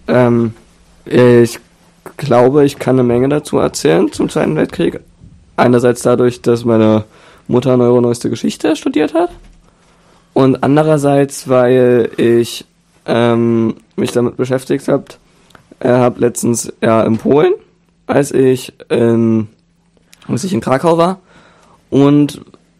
Ich glaube, ich kann eine Menge dazu erzählen zum Zweiten Weltkrieg. Einerseits dadurch, dass meine Mutter neuroneueste Geschichte studiert hat. Und andererseits, weil ich mich damit beschäftigt habe letztens in Polen, als ich in Krakau war. Und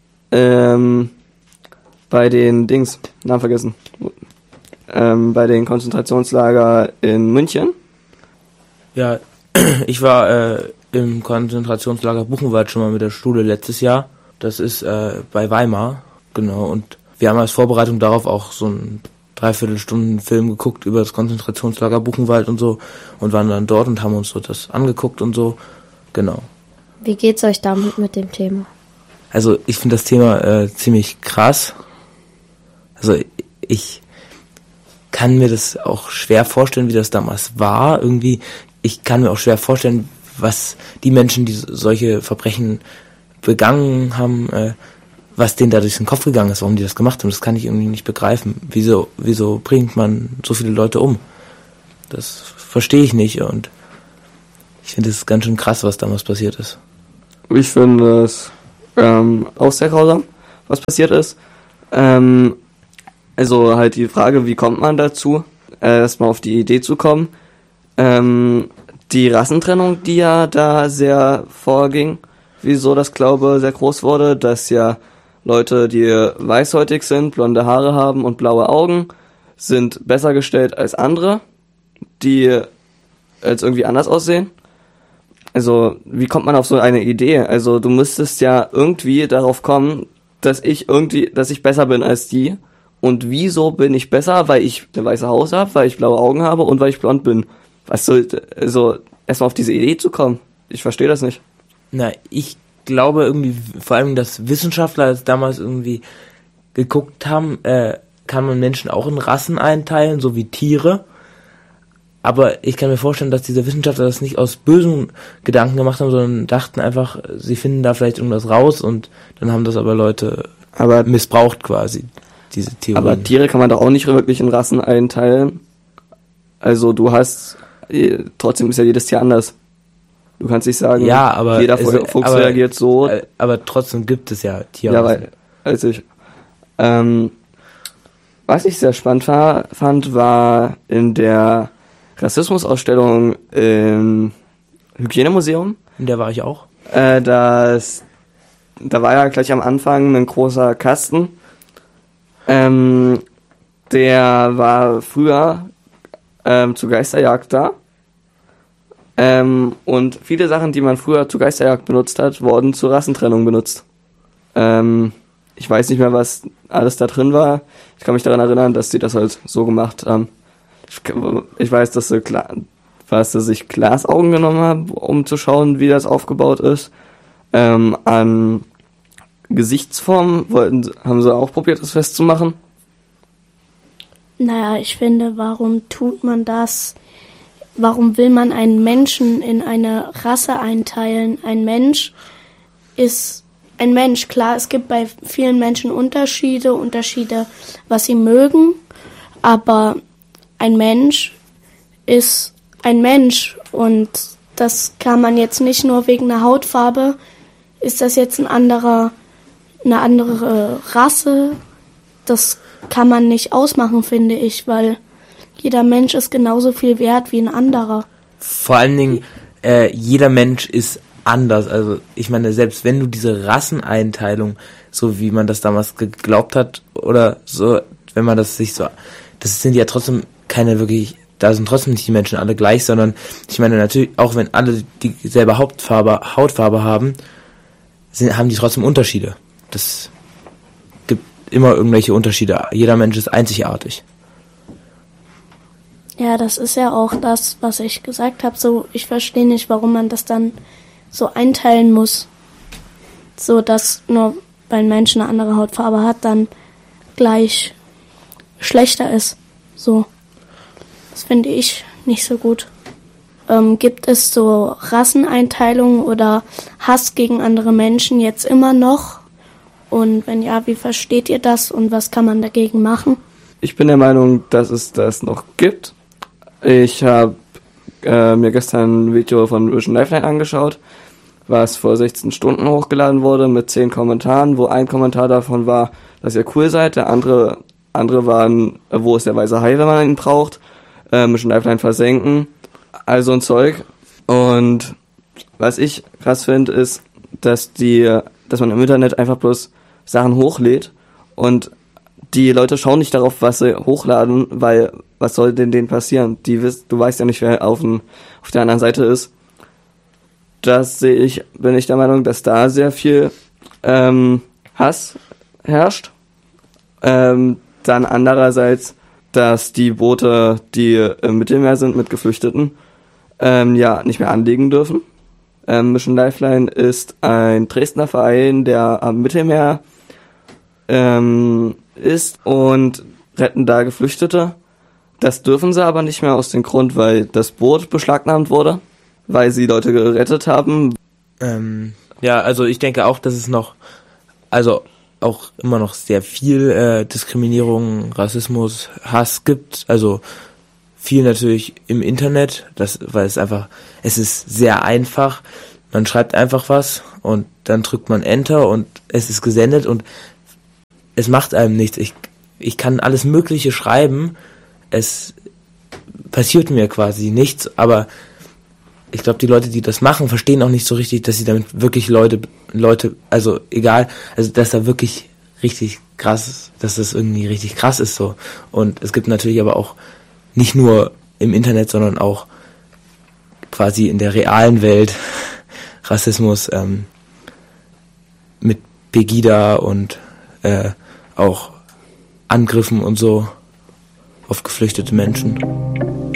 bei den Namen vergessen, bei den Konzentrationslager in München. Ja, ich war im Konzentrationslager Buchenwald schon mal mit der Schule letztes Jahr. Das ist bei Weimar, genau. Und wir haben als Vorbereitung darauf auch so einen 3/4 Film geguckt über das Konzentrationslager Buchenwald und so und waren dann dort und haben uns so das angeguckt und so, genau. Wie geht's euch damit mit dem Thema? Also ich finde das Thema ziemlich krass. Also ich kann mir das auch schwer vorstellen, wie das damals war. Irgendwie, ich kann mir auch schwer vorstellen, was die Menschen, die solche Verbrechen begangen haben, was denen da durch den Kopf gegangen ist, warum die das gemacht haben. Das kann ich irgendwie nicht begreifen. Wieso bringt man so viele Leute um? Das verstehe ich nicht und ich finde es ganz schön krass, was damals passiert ist. Ich finde es auch sehr grausam, was passiert ist. Also halt die Frage, wie kommt man dazu, erstmal auf die Idee zu kommen. Die Rassentrennung, die ja da sehr vorging, wieso das Glaube sehr groß wurde, dass ja Leute, die weißhäutig sind, blonde Haare haben und blaue Augen, sind besser gestellt als andere, die als irgendwie anders aussehen. Also, wie kommt man auf so eine Idee? Also, du müsstest ja irgendwie darauf kommen, dass ich besser bin als die. Und wieso bin ich besser? Weil ich eine weiße Haut habe, weil ich blaue Augen habe und weil ich blond bin. Also, erstmal auf diese Idee zu kommen. Ich verstehe das nicht. Na, ich glaube irgendwie, vor allem, dass Wissenschaftler damals irgendwie geguckt haben, kann man Menschen auch in Rassen einteilen, so wie Tiere. Aber ich kann mir vorstellen, dass diese Wissenschaftler das nicht aus bösen Gedanken gemacht haben, sondern dachten einfach, sie finden da vielleicht irgendwas raus und dann haben das aber Leute missbraucht quasi, diese Theorie. Aber Tiere kann man doch auch nicht wirklich in Rassen einteilen. Also trotzdem ist ja jedes Tier anders. Du kannst nicht sagen, ja, aber jeder Fuchs reagiert so. Aber trotzdem gibt es ja Tierrassen. Ja, was ich sehr spannend fand, war in der Rassismusausstellung im Hygienemuseum. In der war ich auch. Da war ja gleich am Anfang ein großer Kasten. Der war früher zur Geisterjagd da. Und viele Sachen, die man früher zur Geisterjagd benutzt hat, wurden zur Rassentrennung benutzt. Ich weiß nicht mehr, was alles da drin war. Ich kann mich daran erinnern, dass die das halt so gemacht haben. Ich weiß, dass sie sich Glasaugen genommen haben, um zu schauen, wie das aufgebaut ist. An Gesichtsformen haben sie auch probiert, das festzumachen. Naja, ich finde, warum tut man das? Warum will man einen Menschen in eine Rasse einteilen? Ein Mensch ist ein Mensch. Klar, es gibt bei vielen Menschen Unterschiede, was sie mögen, aber ein Mensch ist ein Mensch und das kann man jetzt nicht nur wegen der Hautfarbe, ist das jetzt eine andere Rasse, das kann man nicht ausmachen, finde ich, weil jeder Mensch ist genauso viel wert wie ein anderer. Vor allen Dingen, jeder Mensch ist anders. Also ich meine, selbst wenn du diese Rasseneinteilung, so wie man das damals geglaubt hat, oder so, wenn man das sich so, das sind ja trotzdem keine wirklich, da sind trotzdem nicht die Menschen alle gleich, sondern ich meine natürlich, auch wenn alle dieselbe Hautfarbe haben, haben die trotzdem Unterschiede. Das gibt immer irgendwelche Unterschiede. Jeder Mensch ist einzigartig. Ja, das ist ja auch das, was ich gesagt habe. So, ich verstehe nicht, warum man das dann so einteilen muss. So, dass nur weil ein Mensch eine andere Hautfarbe hat, dann gleich schlechter ist. So. Das finde ich nicht so gut. Gibt es so Rasseneinteilungen oder Hass gegen andere Menschen jetzt immer noch? Und wenn ja, wie versteht ihr das und was kann man dagegen machen? Ich bin der Meinung, dass es das noch gibt. Ich habe mir gestern ein Video von Mission Lifeline angeschaut, was vor 16 Stunden hochgeladen wurde mit 10 Kommentaren, wo ein Kommentar davon war, dass ihr cool seid, der andere waren, wo ist der weiße Hai, wenn man ihn braucht, Mission Lifeline versenken, also ein Zeug. Und was ich krass finde, ist, dass man im Internet einfach bloß Sachen hochlädt und die Leute schauen nicht darauf, was sie hochladen, weil was soll denn denen passieren? Du weißt ja nicht, wer auf der anderen Seite ist. Bin ich der Meinung, dass da sehr viel Hass herrscht. Dann andererseits, dass die Boote, die im Mittelmeer sind mit Geflüchteten, nicht mehr anlegen dürfen. Mission Lifeline ist ein Dresdner Verein, der am Mittelmeer ist und retten da Geflüchtete. Das dürfen sie aber nicht mehr aus dem Grund, weil das Boot beschlagnahmt wurde, weil sie Leute gerettet haben. Also ich denke auch, dass es auch immer noch sehr viel Diskriminierung, Rassismus, Hass gibt. Also viel natürlich im Internet, weil es ist sehr einfach. Man schreibt einfach was und dann drückt man Enter und es ist gesendet und es macht einem nichts. Ich kann alles Mögliche schreiben, es passiert mir quasi nichts, aber ich glaube, die Leute, die das machen, verstehen auch nicht so richtig, dass sie damit wirklich Leute, also egal, also dass da wirklich richtig krass, dass das irgendwie richtig krass ist so. Und es gibt natürlich aber auch nicht nur im Internet, sondern auch quasi in der realen Welt Rassismus mit Pegida und auch Angriffen und so auf geflüchtete Menschen.